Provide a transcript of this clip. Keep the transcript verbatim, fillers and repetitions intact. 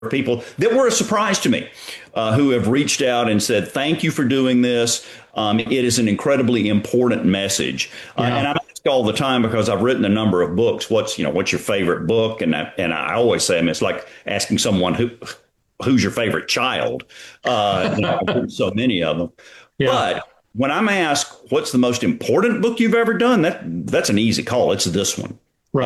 people that were a surprise to me, uh, who have reached out and said, thank you for doing this. Um, it is an incredibly important message. Uh, Yeah. and I ask all the time because I've written a number of books. What's, you know, what's your favorite book? And I, and I always say, I mean, it's like asking someone who, who's your favorite child? Uh, you know, I've written so many of them. Yeah. But when I'm asked, what's the most important book you've ever done? That that's an easy call. It's this one.